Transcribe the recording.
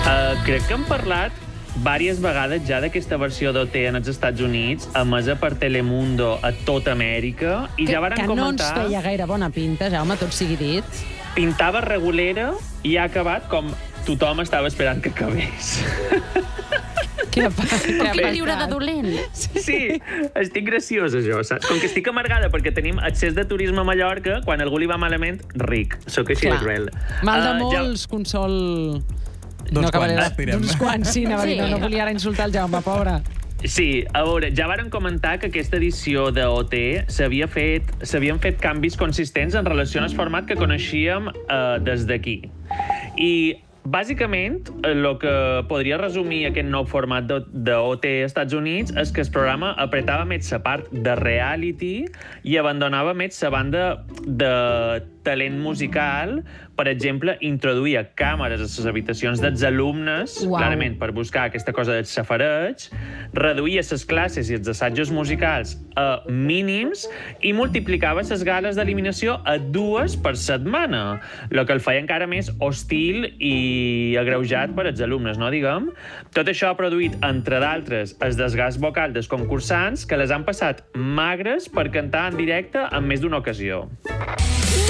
Crec que hem parlat diverses vegades ja d'aquesta versió d'OT en els Estats Units, emesa per Telemundo a tota Amèrica, i ja varen que no ens comentar... feia gaire bona pinta, Jaume, tot sigui dit. Pintava regulera i ha acabat com tothom estava esperant que acabés. Què ha Aquell lliure de dolent. Sí, estic graciosa, jo, saps? Com que estic amargada perquè tenim accés de turisme a Mallorca, quan algú li va malament, ric. Sóc així de cruel. Mal de molts, consol... D'uns quants, direm. D'uns quants, sí, anava a dir, no volia ara insultar el Jaume, pobre. Sí, a veure, ja varen comentar que aquesta edició d'OT s'havien fet canvis consistents en relació al format que coneixíem des d'aquí. I bàsicament, el que podria resumir aquest nou format d'OT als Estats Units és que el programa apretava més la part de reality i abandonava més la banda de talent musical. Per exemple, introduïa càmeres a les habitacions dels alumnes, clarament per buscar aquesta cosa del safareig, reduïa les classes i els assajos musicals a mínims i multiplicava les gales d'eliminació a 2 per setmana, el que el feia encara més hostil i agreujat per als alumnes, no, diguem? Tot això ha produït, entre d'altres, el desgast vocal dels concursants que les han passat magres per cantar en directe en més d'una ocasió.